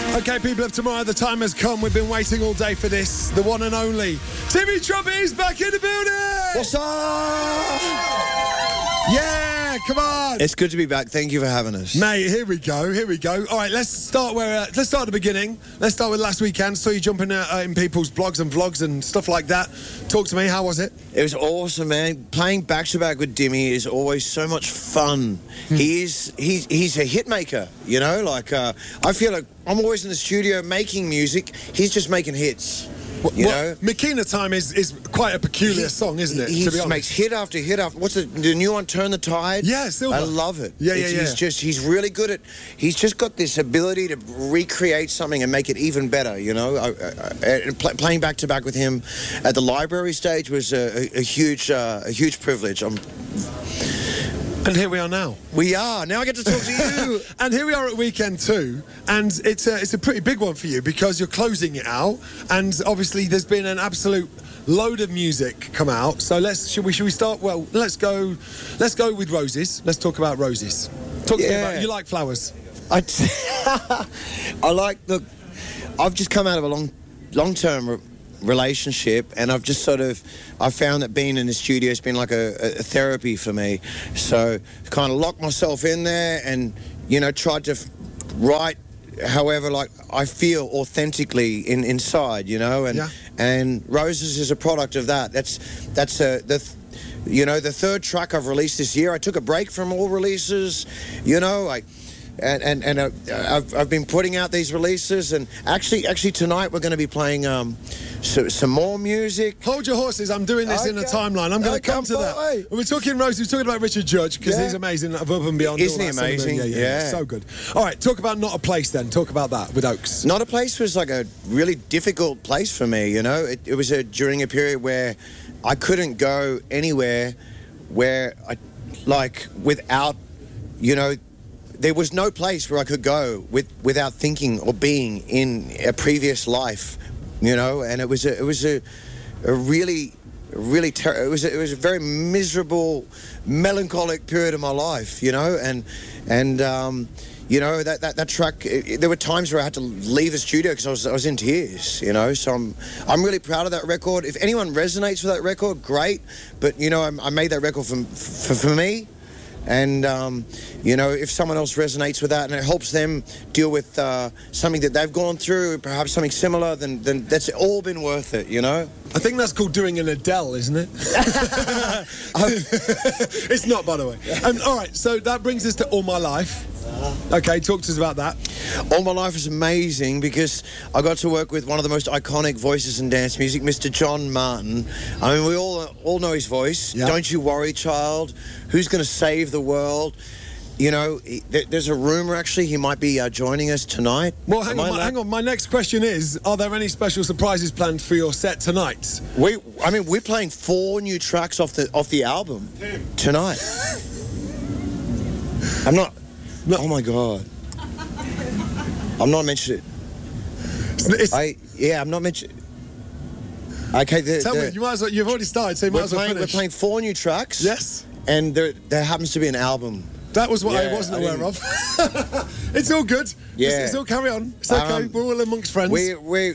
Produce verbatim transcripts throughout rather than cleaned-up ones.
Okay, people of tomorrow, the time has come. We've been waiting all day for this. The one and only Timmy Trumpet is back in the building. What's up? Yeah, come on. It's good to be back. Thank you for having us. Mate, here we go, here we go. All right, let's start where. Uh, let's start at the beginning. Let's start with last weekend. Saw you jumping uh, in people's blogs and vlogs and stuff like that. Talk to me, how was it? It was awesome, man. Playing back-to-back with Dimmy is always so much fun. Hmm. he is, he's, he's a hit maker, you know? Like, uh, I feel like I'm always in the studio making music. He's just making hits. You well, know, Makina Time is, is quite a peculiar he, song, isn't it? He to be honest. makes hit after hit after. What's the, the new one? Turn the Tide. Yeah, Silver. I love it. Yeah, yeah, it's, yeah. He's just he's really good at. He's just got this ability to recreate something and make it even better. You know, I, I, I, play, playing back to back with him at the library stage was a, a, a huge uh, a huge privilege. I'm, And here we are now. We are. Now I get to talk to you. And here we are at weekend two, and it's a, it's a pretty big one for you because you're closing it out, and obviously there's been an absolute load of music come out. So let's should we should we start? Well, let's go. Let's go with Roses. Let's talk about Roses. Talk to me Yeah. about. You like flowers? I, I like look. I've just come out of a long, long-term re- relationship, and I've just sort of I found that being in the studio has been like a, a therapy for me. So kind of locked myself in there, and you know tried to f- write however like I feel authentically in inside, you know, and Yeah. and Roses is a product of that. That's that's a the. Th- You know, the third track I've released this year. I took a break from all releases, you know, I, and and, and uh, I've, I've been putting out these releases, and actually, actually tonight we're going to be playing um, so, some more music. Hold your horses. I'm doing this in a Okay. timeline. I'm going to Okay, come to that. boy. We're talking Roses. We're talking about Richard Judge because Yeah. he's amazing above and beyond. Isn't all he that sort of thing. amazing? Yeah, yeah, Yeah. so good. All right, talk about Not a Place then. Talk about that with Oaks. Not a Place was like a really difficult place for me, you know. It, it was a, during a period where I couldn't go anywhere where I, like, without, you know, there was no place where I could go with, without thinking or being in a previous life, you know, and it was a, it was a, a really, really, ter- it was a, it was a very miserable, melancholic period of my life, you know, and, and, um, you know, that, that, that track, it, there were times where I had to leave the studio because I was, I was in tears, you know, so I'm I'm really proud of that record. If anyone resonates with that record, great, but, you know, I, I made that record for, for, for me, and, um, you know, if someone else resonates with that and it helps them deal with uh, something that they've gone through, perhaps something similar, then, then that's all been worth it, you know? I think that's called doing an Adele, isn't it? It's not, by the way. Um, all right, so that brings us to All My Life. Okay, talk to us about that. All My Life is amazing because I got to work with one of the most iconic voices in dance music, Mister John Martin. I mean, we all all know his voice. Yeah. Don't You Worry, Child. Who's going to save the world? You know, he- there- there's a rumor actually he might be uh, joining us tonight. Well, hang Am on, I my, allowed- hang on. My next question is, are there any special surprises planned for your set tonight? We, I mean, we're playing four new tracks off the off the album tonight. I'm not. No. Oh my God. I'm not mentioning. It's, I yeah, I'm not mentioning. Okay, the, tell the, me, you might as well, you've already started, so you might we're as well playing, we're finish. playing four new tracks. Yes, And there, there happens to be an album. that was what I Yeah, wasn't I aware of. It's all good. Yeah. It's, it's all carry on. It's okay. Um, We're all amongst friends. We we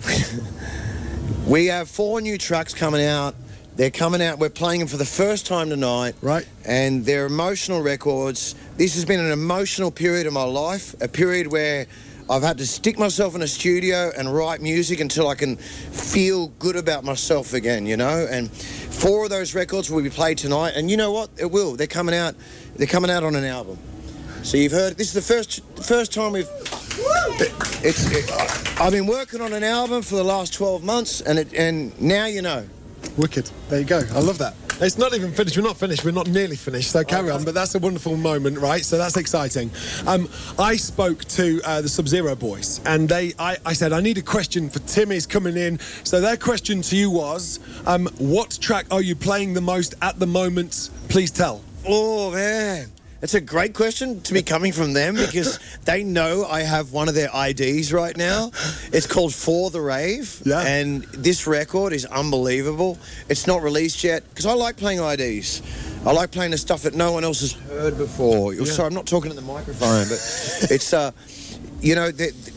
we have four new tracks coming out. They're coming out. We're playing them for the first time tonight. Right. And they're emotional records. This has been an emotional period of my life, a period where I've had to stick myself in a studio and write music until I can feel good about myself again, you know? And four of those records will be played tonight. And you know what? It will. They're coming out. They're coming out on an album. So you've heard, this is the first the first time we've, it's, it, I've been working on an album for the last twelve months, and it, and now you know. Wicked. There you go. I love that. It's not even finished. We're not finished. We're not nearly finished. So carry on. But that's a wonderful moment, right? So that's exciting. Um, I spoke to uh, the Sub-Zero boys, and they. I, I said I need a question for Timmy's coming in. So their question to you was, um, what track are you playing the most at the moment? Please tell. Oh, man. That's a great question to be coming from them because they know I have one of their I Ds right now. It's called For the Rave. Yeah. And this record is unbelievable. It's not released yet because I like playing I Ds. I like playing the stuff that no one else has heard before. Yeah. Sorry, I'm not talking to the microphone, but it's, uh, you know, the,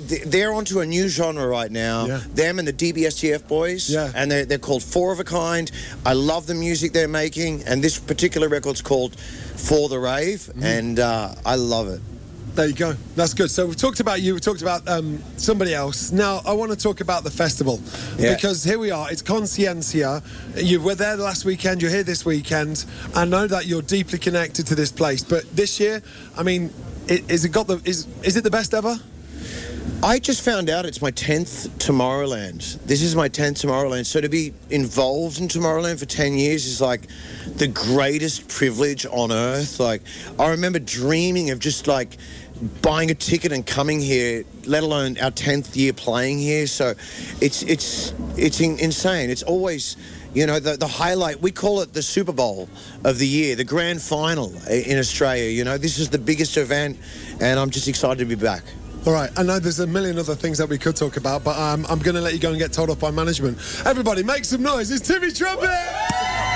th- they're onto a new genre right now. Yeah. Them and the D B S T F boys. Yeah. And they're, they're called Four of a Kind. I love the music they're making. And this particular record's called For the Rave. Mm. And uh, I love it. There you go. That's good. So we've talked about you. We've talked about um, somebody else. Now, I want to talk about the festival. Yeah. Because here we are. It's Conciencia. You were there last weekend. You're here this weekend. I know that you're deeply connected to this place. But this year, I mean, it, is it got the is is it the best ever? I just found out it's my tenth Tomorrowland. This is my tenth Tomorrowland. So to be involved in Tomorrowland for ten years is like the greatest privilege on earth. Like, I remember dreaming of just like buying a ticket and coming here, let alone our tenth year playing here. So it's it's it's in, insane. It's always, you know, the, the highlight. We call it the Super Bowl of the year, the grand final in Australia. You know, this is the biggest event, and I'm just excited to be back. All right, I know there's a million other things that we could talk about, but um, I'm going to let you go and get told off by management. Everybody, make some noise. It's Timmy Trumpet!